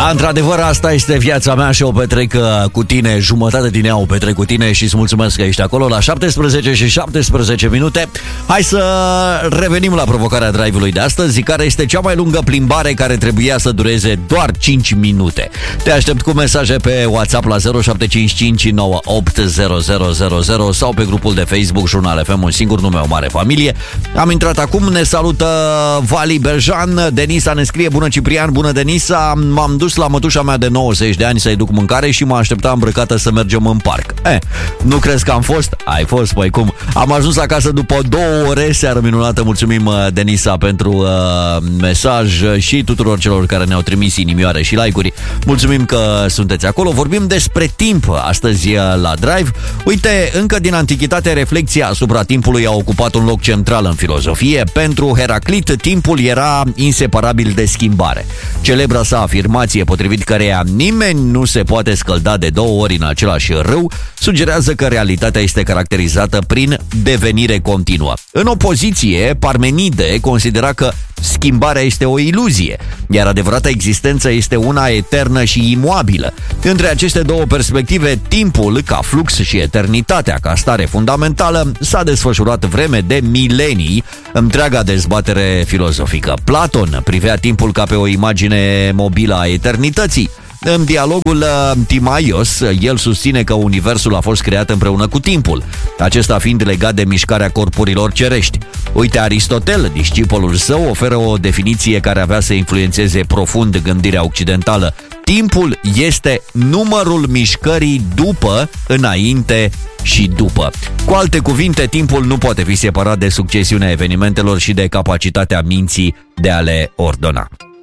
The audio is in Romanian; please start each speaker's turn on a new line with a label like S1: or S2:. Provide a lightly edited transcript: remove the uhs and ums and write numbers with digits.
S1: Da, într-adevăr, asta este viața mea și o petrec cu tine, jumătate din ea o petrec cu tine și îți mulțumesc că ești acolo la 17 și 17 minute. Hai să revenim la provocarea drive-ului de astăzi, care este cea mai lungă plimbare care trebuia să dureze doar 5 minute. Te aștept cu mesaje pe WhatsApp la 0755 980000 sau pe grupul de Facebook Jurnal FM, un singur nume, o mare familie. Am intrat acum, ne salută Vali Berjan, Denisa ne scrie: bună Ciprian, bună Denisa, m-am dus la mătușa mea de 90 de ani să-i duc mâncare și mă aștepta îmbrăcată să mergem în parc. Nu crezi că am fost? Ai fost, păi cum? Am ajuns acasă după 2 ore, seară minunată, mulțumim Denisa pentru mesaj și tuturor celor care ne-au trimis inimioare și like-uri. Mulțumim că sunteți acolo. Vorbim despre timp astăzi la Drive. Uite, încă din antichitate reflexia asupra timpului a ocupat un loc central în filozofie. Pentru Heraclit, timpul era inseparabil de schimbare. Celebra sa afirmație, potrivit căreia nimeni nu se poate scălda de 2 ori în același râu, sugerează că realitatea este caracterizată prin devenire continuă. În opoziție, Parmenide considera că schimbarea este o iluzie, iar adevărata existență este una eternă și imobilă. Între aceste două perspective, timpul ca flux și eternitatea ca stare fundamentală s-a desfășurat vreme de milenii întreaga dezbatere filozofică. Platon privea timpul ca pe o imagine mobilă a eternității. În dialogul Timaios, el susține că universul a fost creat împreună cu timpul, acesta fiind legat de mișcarea corpurilor cerești. Uite, Aristotel, discipolul său, oferă o definiție care avea să influențeze profund gândirea occidentală. Timpul este numărul mișcării după, înainte și după. Cu alte cuvinte, timpul nu poate fi separat de succesiunea evenimentelor și de capacitatea minții de a le ordona.